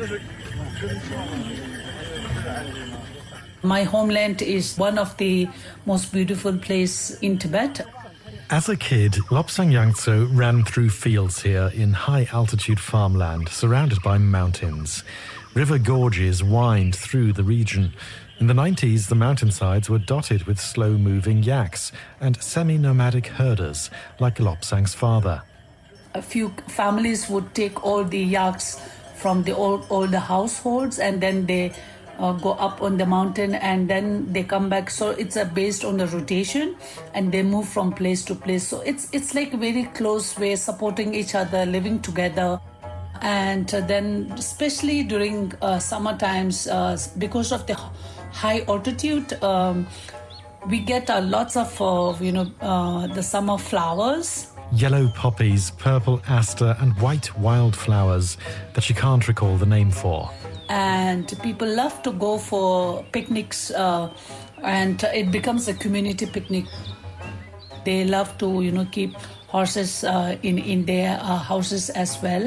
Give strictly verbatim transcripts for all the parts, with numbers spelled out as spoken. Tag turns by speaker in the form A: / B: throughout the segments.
A: My homeland is one of the most beautiful places in Tibet.
B: As a kid, Lobsang Yangtze ran through fields here in high-altitude farmland surrounded by mountains. River gorges wind through the region. In the nineties, the mountainsides were dotted with slow-moving yaks and semi-nomadic herders like Lobsang's father.
A: A few families would take all the yaks from the old, older households, and then they Uh, go up on the mountain, and then they come back. So it's uh, based on the rotation, and they move from place to place. So it's it's like a very close way, supporting each other, living together. And uh, then especially during uh, summer times, uh, because of the high altitude, um, we get uh, lots of uh, you know uh, the summer flowers.
B: Yellow poppies, purple aster and white wildflowers that she can't recall the name for.
A: And people love to go for picnics, uh, and it becomes a community picnic. They love to, you know, keep horses uh, in, in their uh, houses as well.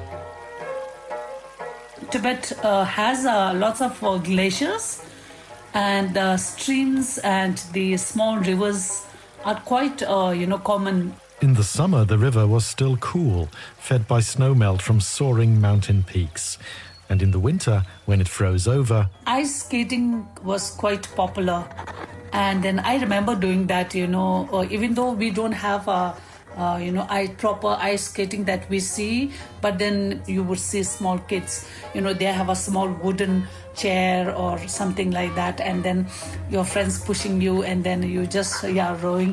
A: Tibet uh, has uh, lots of uh, glaciers, and uh, streams and the small rivers are quite, uh, you know, common.
B: In the summer, the river was still cool, fed by snowmelt from soaring mountain peaks. And in the winter, when it froze over,
A: ice skating was quite popular. And then I remember doing that, you know, uh, even though we don't have a, uh, you know, I, proper ice skating that we see, but then you would see small kids, you know, they have a small wooden chair or something like that, and then your friends pushing you, and then you just, yeah, rowing.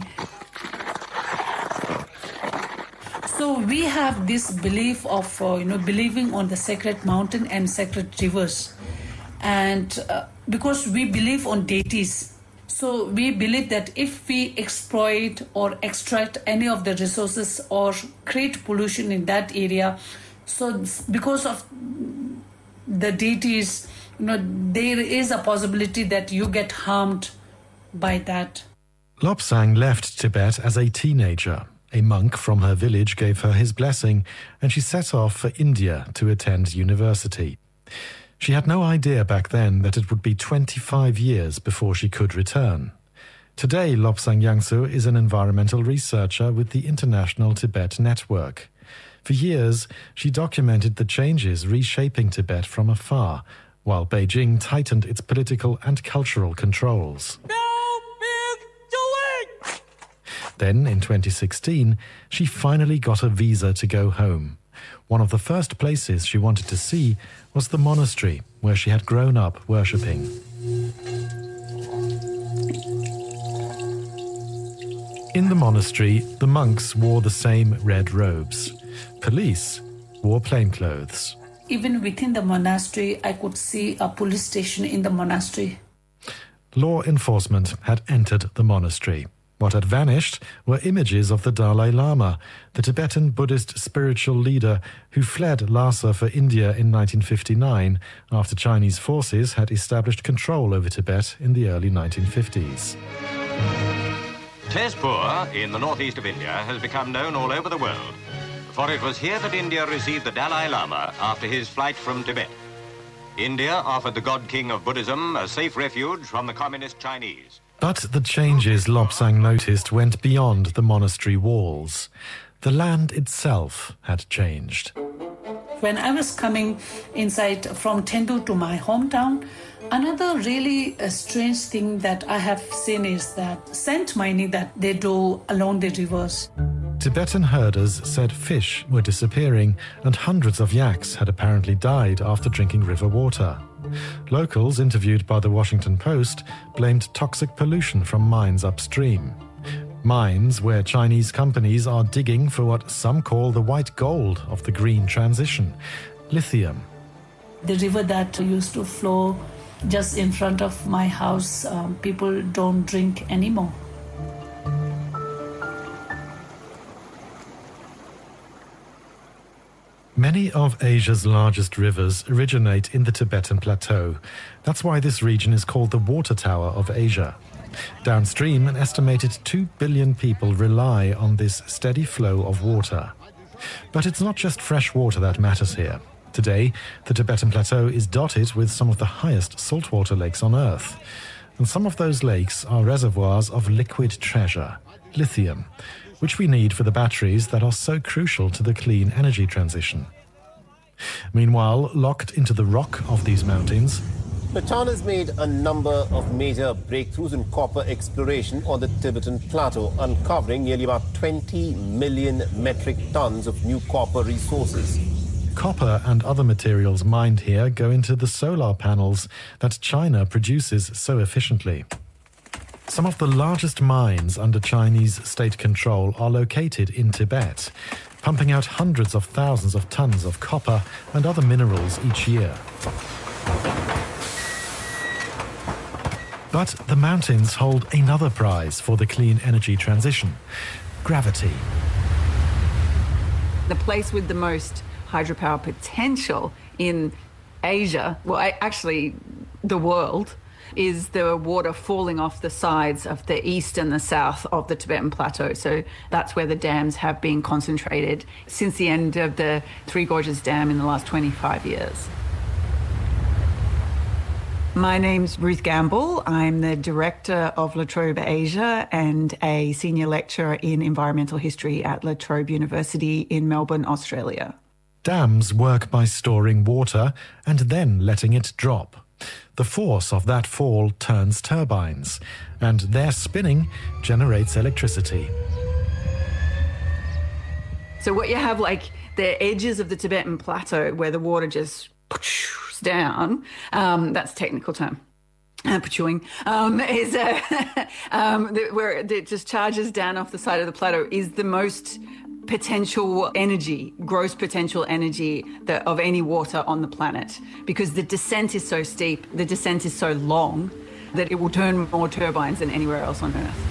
A: So we have this belief of, uh, you know, believing on the sacred mountain and sacred rivers. And uh, because we believe on deities, so we believe that if we exploit or extract any of the resources or create pollution in that area, so because of the deities, you know, there is a possibility that you get harmed by that.
B: Lobsang left Tibet as a teenager. A monk from her village gave her his blessing, and she set off for India to attend university. She had no idea back then that it would be twenty-five years before she could return. Today, Lobsang Yangtze is an environmental researcher with the International Tibet Network. For years, she documented the changes reshaping Tibet from afar, while Beijing tightened its political and cultural controls. Then, in twenty sixteen, she finally got a visa to go home. One of the first places she wanted to see was the monastery where she had grown up worshipping. In the monastery, the monks wore the same red robes. Police wore plainclothes.
A: Even within the monastery, I could see a police station in the monastery.
B: Law enforcement had entered the monastery. What had vanished were images of the Dalai Lama, the Tibetan Buddhist spiritual leader who fled Lhasa for India in nineteen fifty-nine after Chinese forces had established control over Tibet in the early nineteen fifties.
C: Tezpur, in the northeast of India, has become known all over the world, for it was here that India received the Dalai Lama after his flight from Tibet. India offered the God King of Buddhism a safe refuge from the communist Chinese.
B: But the changes Lobsang noticed went beyond the monastery walls. The land itself had changed.
A: When I was coming inside from Thendu to my hometown, another really uh, strange thing that I have seen is that scent mining that they do along the rivers.
B: Tibetan herders said fish were disappearing and hundreds of yaks had apparently died after drinking river water. Locals interviewed by the Washington Post blamed toxic pollution from mines upstream. Mines where Chinese companies are digging for what some call the white gold of the green transition, lithium.
A: The river that used to flow just in front of my house, um, people don't drink anymore.
B: Many of Asia's largest rivers originate in the Tibetan Plateau. That's why this region is called the Water Tower of Asia. Downstream, an estimated two billion people rely on this steady flow of water. But it's not just fresh water that matters here. Today, the Tibetan Plateau is dotted with some of the highest saltwater lakes on Earth. And some of those lakes are reservoirs of liquid treasure, lithium, which we need for the batteries that are so crucial to the clean energy transition. Meanwhile, locked into the rock of these mountains,
D: China's made a number of major breakthroughs in copper exploration on the Tibetan Plateau, uncovering nearly about twenty million metric tons of new copper resources.
B: Copper and other materials mined here go into the solar panels that China produces so efficiently. Some of the largest mines under Chinese state control are located in Tibet, pumping out hundreds of thousands of tons of copper and other minerals each year. But the mountains hold another prize for the clean energy transition: gravity.
E: The place with the most hydropower potential in Asia, well, actually the world, is the water falling off the sides of the east and the south of the Tibetan Plateau. So that's where the dams have been concentrated since the end of the Three Gorges Dam in the last twenty-five years. My name's Ruth Gamble. I'm the director of La Trobe Asia and a senior lecturer in environmental history at La Trobe University in Melbourne, Australia.
B: Dams work by storing water and then letting it drop. The force of that fall turns turbines, and their spinning generates electricity.
E: So what you have, like the edges of the Tibetan Plateau where the water just down, um, that's a technical term, uh, chewing, um, is uh, um, the, where it just charges down off the side of the plateau, is the most potential energy, gross potential energy that, of any water on the planet, because the descent is so steep, the descent is so long, that it will turn more turbines than anywhere else on Earth.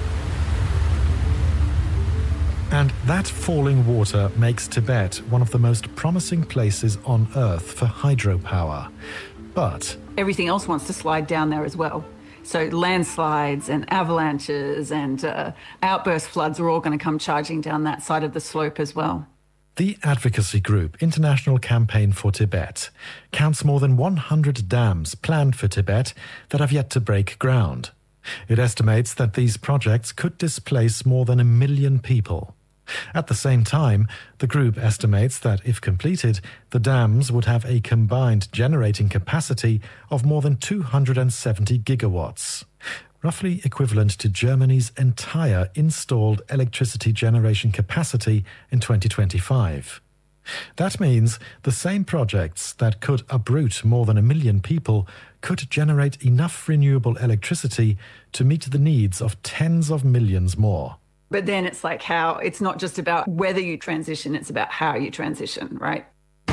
B: And that falling water makes Tibet one of the most promising places on Earth for hydropower. But
E: everything else wants to slide down there as well. So landslides and avalanches and uh, outburst floods are all going to come charging down that side of the slope as well.
B: The advocacy group International Campaign for Tibet counts more than one hundred dams planned for Tibet that have yet to break ground. It estimates that these projects could displace more than a million people. At the same time, the group estimates that if completed, the dams would have a combined generating capacity of more than two hundred seventy gigawatts, roughly equivalent to Germany's entire installed electricity generation capacity in twenty twenty-five. That means the same projects that could uproot more than a million people could generate enough renewable electricity to meet the needs of tens of millions more.
E: But then it's like how, it's not just about whether you transition, it's about how you transition, right?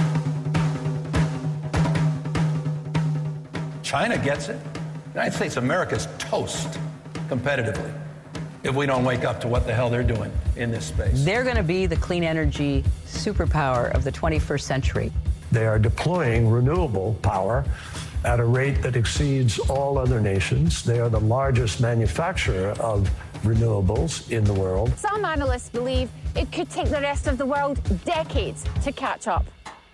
F: China gets it. The United States of America's toast competitively if we don't wake up to what the hell they're doing in this space.
G: They're going to be the clean energy superpower of the twenty-first century.
H: They are deploying renewable power at a rate that exceeds all other nations. They are the largest manufacturer of renewables in the world.
I: Some analysts believe it could take the rest of the world decades to catch up.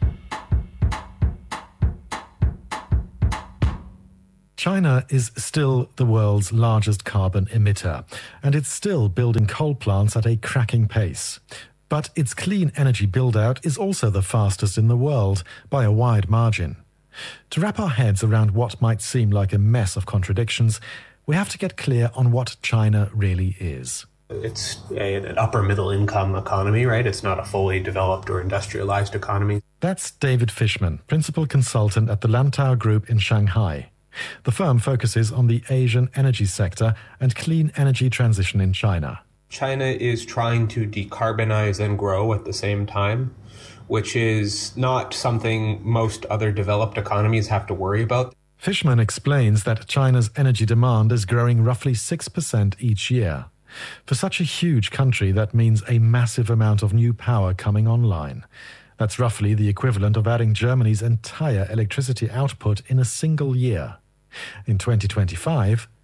B: China is still the world's largest carbon emitter, and it's still building coal plants at a cracking pace. But its clean energy build-out is also the fastest in the world by a wide margin. To wrap our heads around what might seem like a mess of contradictions, we have to get clear on what China really is.
J: It's a, an upper middle income economy, right? It's not a fully developed or industrialized economy.
B: That's David Fishman, principal consultant at the Lantau Group in Shanghai. The firm focuses on the Asian energy sector and clean energy transition in China.
J: China is trying to decarbonize and grow at the same time, which is not something most other developed economies have to worry about.
B: Fishman explains that China's energy demand is growing roughly six percent each year. For such a huge country, that means a massive amount of new power coming online. That's roughly the equivalent of adding Germany's entire electricity output in a single year. In twenty twenty-five,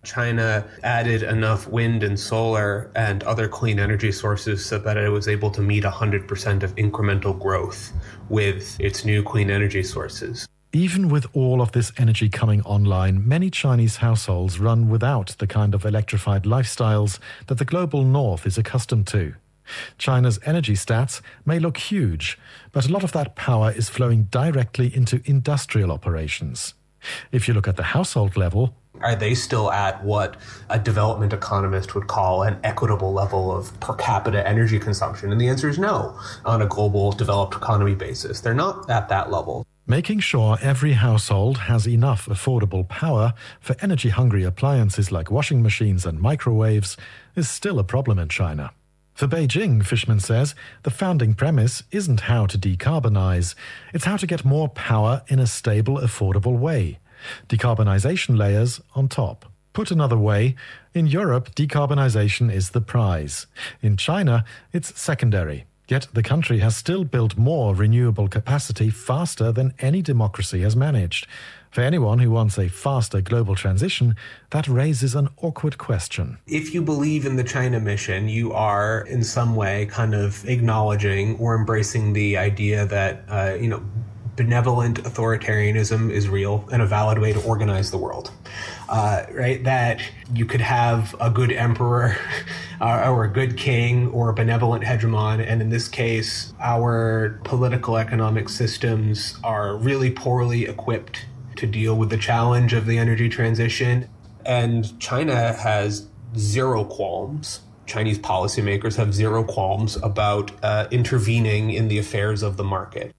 J: China added enough wind and solar and other clean energy sources so that it was able to meet one hundred percent of incremental growth with its new clean energy sources.
B: Even with all of this energy coming online, many Chinese households run without the kind of electrified lifestyles that the global north is accustomed to. China's energy stats may look huge, but a lot of that power is flowing directly into industrial operations. If you look at the household level,
J: are they still at what a development economist would call an equitable level of per capita energy consumption? And the answer is no, on a global developed economy basis. They're not at that level.
B: Making sure every household has enough affordable power for energy-hungry appliances like washing machines and microwaves is still a problem in China. For Beijing, Fishman says, the founding premise isn't how to decarbonize, it's how to get more power in a stable, affordable way. Decarbonization layers on top. Put another way, in Europe, decarbonization is the prize. In China, it's secondary. Yet the country has still built more renewable capacity faster than any democracy has managed. For anyone who wants a faster global transition, that raises an awkward question.
J: If you believe in the China mission, you are in some way kind of acknowledging or embracing the idea that, uh, you know, benevolent authoritarianism is real and a valid way to organize the world, uh, right? That you could have a good emperor uh, or a good king or a benevolent hegemon. And in this case, our political economic systems are really poorly equipped to deal with the challenge of the energy transition. And China has zero qualms. Chinese policymakers have zero qualms about uh, intervening in the affairs of the market.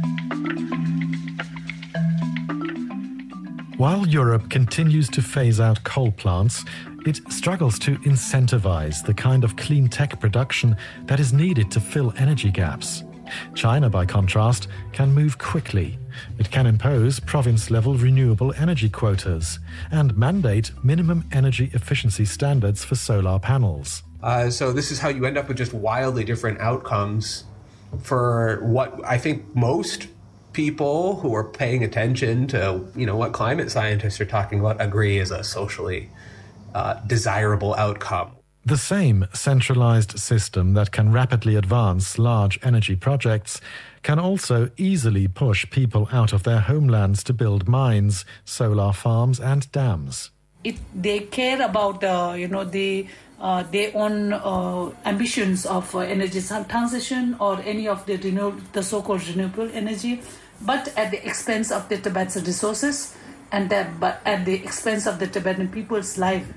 B: While Europe continues to phase out coal plants, it struggles to incentivize the kind of clean tech production that is needed to fill energy gaps. China, by contrast, can move quickly. It can impose province-level renewable energy quotas and mandate minimum energy efficiency standards for solar panels.
J: Uh, so this is how you end up with just wildly different outcomes for what I think most people who are paying attention to, you know, what climate scientists are talking about agree is a socially uh, desirable outcome.
B: The same centralized system that can rapidly advance large energy projects can also easily push people out of their homelands to build mines, solar farms and dams.
A: It, they care about, uh, you know, the, uh, their own uh, ambitions of uh, energy transition or any of the, renew- the so-called renewable energy, but at the expense of the Tibet's resources and that, but at the expense of the Tibetan people's life.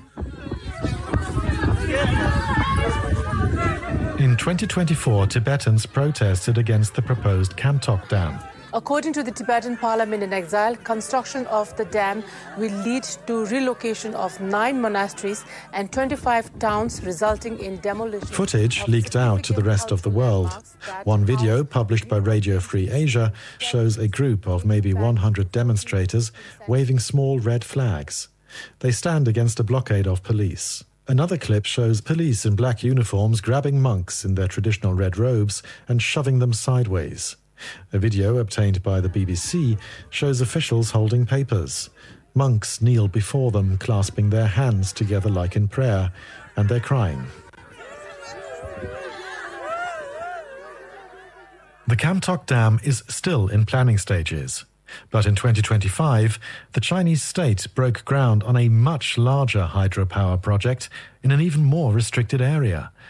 B: In twenty twenty-four, Tibetans protested against the proposed Kamtok Dam.
K: According to the Tibetan parliament in exile, construction of the dam will lead to relocation of nine monasteries and twenty-five towns, resulting in demolition.
B: Footage leaked out to the rest of the world. One video published by Radio Free Asia shows a group of maybe one hundred demonstrators waving small red flags. They stand against a blockade of police. Another clip shows police in black uniforms grabbing monks in their traditional red robes and shoving them sideways. A video obtained by the B B C shows officials holding papers. Monks kneel before them, clasping their hands together like in prayer, and they're crying. The Kamtok Dam is still in planning stages. But in twenty twenty-five, the Chinese state broke ground on a much larger hydropower project in an even more restricted area,